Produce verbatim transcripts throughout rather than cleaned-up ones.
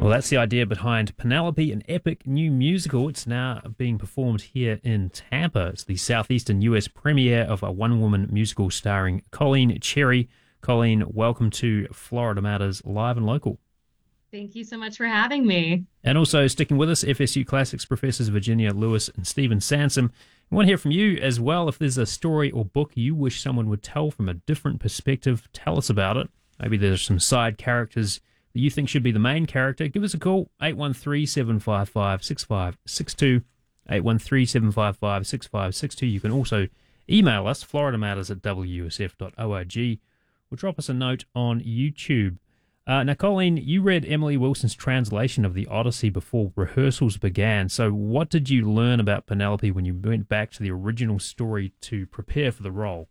Well, that's the idea behind Penelope, an epic new musical. It's now being performed here in Tampa. It's the southeastern U S premiere of a one-woman musical starring Colleen Cherry. Colleen, welcome to Florida Matters Live and Local. Thank you so much for having me. And also sticking with us, F S U Classics professors Virginia Lewis and Stephen Sansom. I want to hear from you as well. If there's a story or book you wish someone would tell from a different perspective, tell us about it. Maybe there's some side characters that you think should be the main character. Give us a call, eight one three, seven five five, six five six two, eight one three, seven five five, six five six two. You can also email us, florida matters at w s f dot org, or drop us a note on YouTube. Uh, now, Colleen, you read Emily Wilson's translation of the Odyssey before rehearsals began. So what did you learn about Penelope when you went back to the original story to prepare for the role?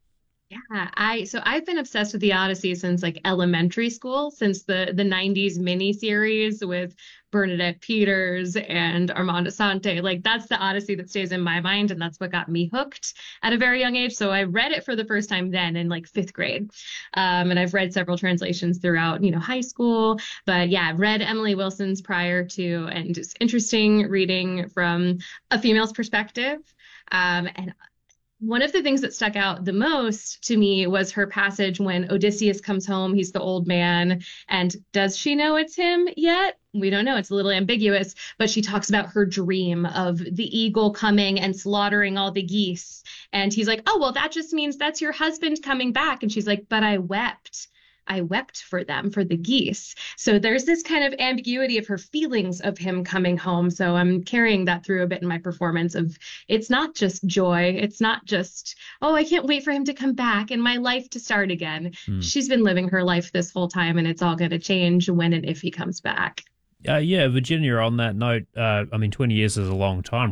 Yeah, I so I've been obsessed with the Odyssey since like elementary school, since the the nineties miniseries with Bernadette Peters and Armand Assante. Like that's the Odyssey that stays in my mind, and that's what got me hooked at a very young age. So I read it for the first time then in like fifth grade, um, and I've read several translations throughout, you know, high school. But yeah, I've read Emily Wilson's prior to, and it's interesting reading from a female's perspective. Um, and One of the things that stuck out the most to me was her passage when Odysseus comes home. He's the old man. And does she know it's him yet? We don't know. It's a little ambiguous, but she talks about her dream of the eagle coming and slaughtering all the geese. And he's like, oh, well, that just means that's your husband coming back. And she's like, but I wept. I wept for them, for the geese. So there's this kind of ambiguity of her feelings of him coming home. So I'm carrying that through a bit in my performance of it's not just joy. It's not just, oh, I can't wait for him to come back and my life to start again. Mm. She's been living her life this whole time, and it's all going to change when and if he comes back. Uh, yeah, Virginia, on that note, uh, I mean, twenty years is a long time.